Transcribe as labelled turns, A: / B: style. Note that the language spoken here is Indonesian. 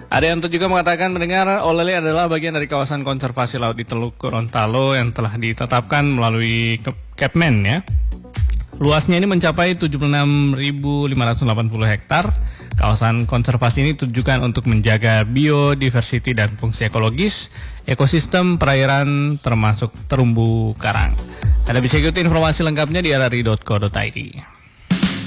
A: Arianto juga mengatakan mendengar Olele adalah bagian dari kawasan konservasi laut di Teluk Gorontalo yang telah ditetapkan melalui Kepmen ya. Luasnya ini mencapai 76.580 hektar. Kawasan konservasi ini ditujukan untuk menjaga biodiversitas dan fungsi ekologis, ekosistem perairan termasuk terumbu karang. Anda bisa ikuti informasi lengkapnya di rri.co.id.